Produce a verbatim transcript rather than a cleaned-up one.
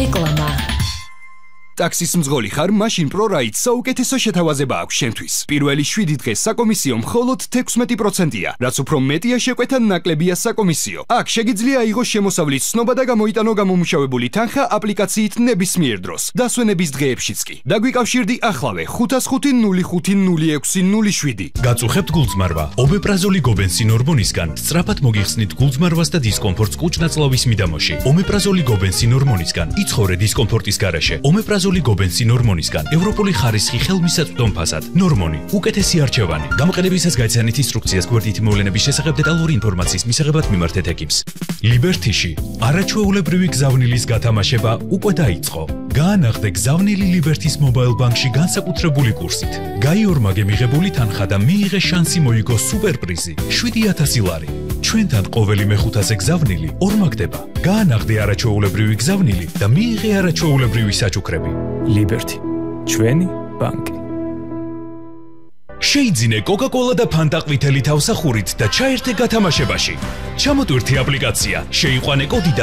რეკლამა. ტაქსის მძღოლი ხარ, მაშინ ProRide საუკეთესო შეთავაზება აქვს შენთვის. პირველი შვიდი დღე საკომისიო მხოლოდ თექვსმეტი პროცენტია, რაც უფრო მეტია შეკვეთა ნაკლებია საკომისიო. აქ შეგიძლია აიღოს შემოსავლის ცნობა და გამოიტანო გამომუშავებული თანხა აპლიკაციით ნებისმიერ დროს, დასვენების დღეებშიც კი. დაგვიკავშირდი ახლავე ხუთას ხუთი ნული ხუთი ნული ექვსი ნული შვიდი. გაწუხებთ გულწმარვა. ომეპრაზოლი გობენსინ ჰორმონისგან სწრაფად მოგიხსნით გულწმარვას და დისკომფორტს კუჭ-ნაწლავის მიდამოში. ომეპრაზოლი გობენსინ ჰორმონისგან იცხოვრე დისკომფორტის გარეშე. ომეპრაზოლი გობენსინ ჰორმონისგან ევროპული ხარისხი ხელმისაწვდომ ფასად. ნორმონი უკეთესი არჩევანი. გამოყენებისას გაიცანით ინსტრუქციას გვერდითი მოვლენების შესახებ დეტალური ინფორმაციის მისაღებად მიმართეთ ეკიპს. ლიბერთიში არაჩვეულებრივი გზავნილის გათამაშება უკვე დაიწყო. გაანაღდე გზავნილი ლიბერთის მობაილ ბანკში განსაკუთრებული კურსით. გაიორმაგე მიღებული თანხა და მიიღე შანსი მოიგო სუპერპრიზი შვიდი ათასი ლარი. ჩვენთან ყოველი მეხუთასე გზავნილი ორმაგდება. გაანაღდე არაჩვეულებრივი გზავნილი და მიიღე არაჩვეულებრივი საჩუქრები. ლიბერთი, ჩვენი ბანკი. შეიძინე კოკა-კოლა და ფანტა ყვითელი თავსახურით და ჩაერთე გათამაშებაში. ჩამოტვირთი აპლიკაცია, შეიყვანე კოდი და